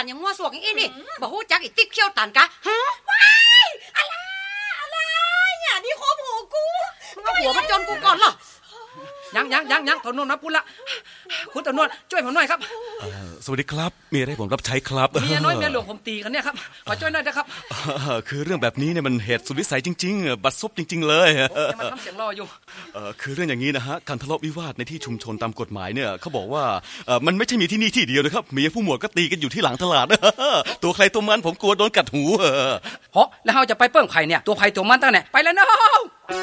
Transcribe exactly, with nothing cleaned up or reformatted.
านอย่างงัวสวกอย่างอี้นี่บ่ฮู้จักอีติ๊กเขี้ยวตันกะฮะว้ายอะไรอะไรอย่านี่คบหูกูเอาหัวมาจนกูก่อนเหรอยังยังยังยังถนนนะพูดละคุณตำรวจช่วยผมหน่อยครับสวัสดีครับมีอะไรผมรับใช้ครับเมียน้อยเมียหลวงผมตีกันเนี่ยครับขอช่วยหน่อยนะครับคือเรื่องแบบนี้เนี่ยมันเหตุสุดวิสัยจริงๆบัดซบจริงๆเลยมันทำเสียงรออยู่คือเรื่องอย่างนี้นะฮะการทะเลาะวิวาทในที่ชุมชนตามกฎหมายเนี่ยเขาบอกว่ามันไม่ใช่มีที่นี่ที่เดียวนะครับมีผู้หมวดก็ตีกันอยู่ที่หลังตลาดตัวใครตัวมันผมกลัวโดนกัดหูเพราะแล้วเราจะไปเปิ้งไข่เนี่ยตัวใครตัวมันตั้งไหนไปแล้วเนาะ